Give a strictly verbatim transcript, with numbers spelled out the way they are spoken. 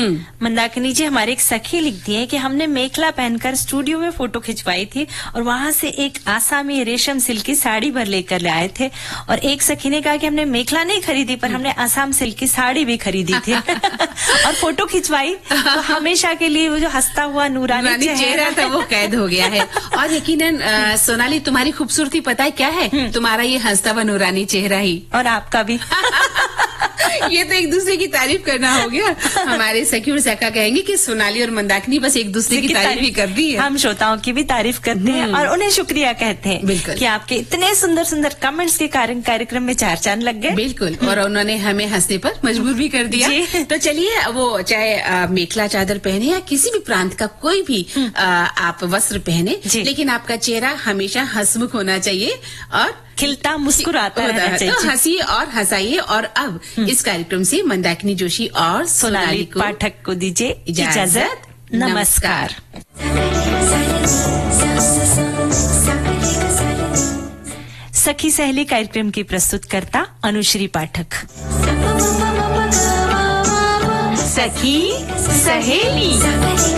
मंदाकिनी जी, हमारे एक सखी लिखती है कि हमने मेखला पहनकर स्टूडियो में फोटो खिंचवाई थी और वहां से एक आसामी रेशम सिल्क की साड़ी भर लेकर ले आए थे। और एक सखी ने कहा कि हमने मेखला नहीं खरीदी पर हमने आसाम सिल्क की साड़ी भी खरीदी थी और फोटो खिंचवाई तो हमेशा के लिए वो जो हंसता हुआ नूरानी चेहरा था वो कैद हो गया है। और यकीनन सोनाली, तुम्हारी खूबसूरती पता है क्या है? तुम्हारा ये हंसता हुआ नूरानी चेहरा ही। और आपका भी। ये तो एक दूसरे की तारीफ करना हो गया। हमारे सखी और सखा कहेंगे कि सोनाली और मंदाकिनी बस एक दूसरे की तारीफ ही कर दी है। हम श्रोताओं की भी तारीफ करते हैं और उन्हें शुक्रिया कहते हैं कि आपके इतने सुंदर सुंदर कमेंट्स के कारण कार्यक्रम में चार चांद लग गए। बिल्कुल, और उन्होंने हमें हंसने पर मजबूर भी कर दिया। तो चलिए, वो चाहे मेखला चादर पहने या किसी भी प्रांत का कोई भी आ, आप वस्त्र पहने, लेकिन आपका चेहरा हमेशा हंसमुख होना चाहिए और खिलता मुस्कुराता रहना चाहिए। तो हंसिए और हंसाइए। और अब इस कार्यक्रम से मंदाकिनी जोशी और सोनाली पाठक को दीजिए इजाजत। नमस्कार। सखी सहेली कार्यक्रम की प्रस्तुतकर्ता अनुश्री पाठक। सखी सहेली।